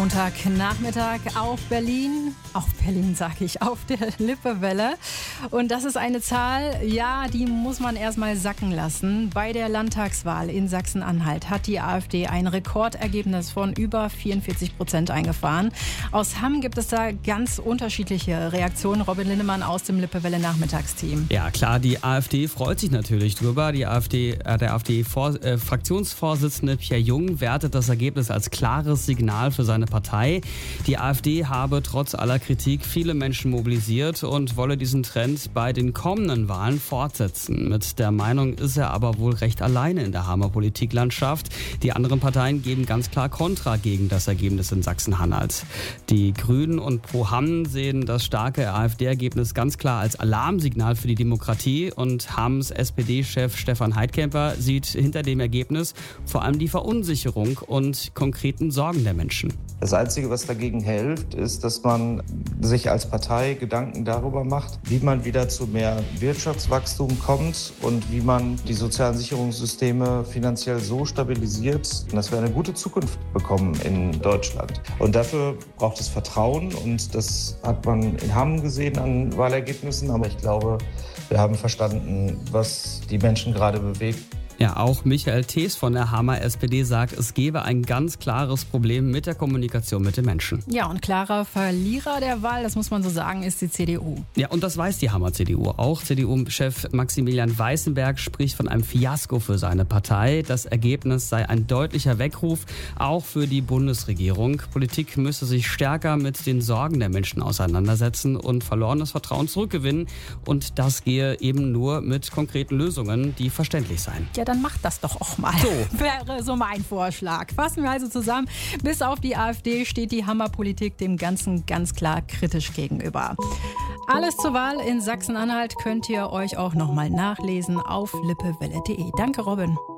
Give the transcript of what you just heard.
Montagnachmittag auf Berlin sage ich, auf der Lippewelle. Und das ist eine Zahl, ja, die muss man erstmal sacken lassen. Bei der Landtagswahl in Sachsen-Anhalt hat die AfD ein Rekordergebnis von über 44% eingefahren. Aus Hamm gibt es da ganz unterschiedliche Reaktionen. Robin Linnemann aus dem Lippewelle-Nachmittagsteam. Ja klar, die AfD freut sich natürlich drüber. Der AfD-Fraktionsvorsitzende Pierre Jung wertet das Ergebnis als klares Signal für seine Partei. Die AfD habe trotz aller Kritik viele Menschen mobilisiert und wolle diesen Trend bei den kommenden Wahlen fortsetzen. Mit der Meinung ist er aber wohl recht alleine in der Hammer Politiklandschaft. Die anderen Parteien geben ganz klar Kontra gegen das Ergebnis in Sachsen-Anhalt. Die Grünen und Pro Hamm sehen das starke AfD-Ergebnis ganz klar als Alarmsignal für die Demokratie und Hamms SPD-Chef Stefan Heitkämper sieht hinter dem Ergebnis vor allem die Verunsicherung und konkreten Sorgen der Menschen. Das Einzige, was dagegen hilft, ist, dass man sich als Partei Gedanken darüber macht, wie man wieder zu mehr Wirtschaftswachstum kommt und wie man die sozialen Sicherungssysteme finanziell so stabilisiert, dass wir eine gute Zukunft bekommen in Deutschland. Und dafür braucht es Vertrauen und das hat man in Hamm gesehen an Wahlergebnissen. Aber ich glaube, wir haben verstanden, was die Menschen gerade bewegt. Ja, auch Michael Thees von der Hammer SPD sagt, es gebe ein ganz klares Problem mit der Kommunikation mit den Menschen. Ja, und klarer Verlierer der Wahl, das muss man so sagen, ist die CDU. Ja, und das weiß die Hammer CDU auch. CDU-Chef Maximilian Weißenberg spricht von einem Fiasko für seine Partei. Das Ergebnis sei ein deutlicher Weckruf, auch für die Bundesregierung. Politik müsse sich stärker mit den Sorgen der Menschen auseinandersetzen und verlorenes Vertrauen zurückgewinnen. Und das gehe eben nur mit konkreten Lösungen, die verständlich seien. Ja, dann macht das doch auch mal. So. Wäre so mein Vorschlag. Fassen wir also zusammen. Bis auf die AfD steht die Hammerpolitik dem Ganzen ganz klar kritisch gegenüber. Alles zur Wahl in Sachsen-Anhalt könnt ihr euch auch nochmal nachlesen auf lippewelle.de. Danke, Robin.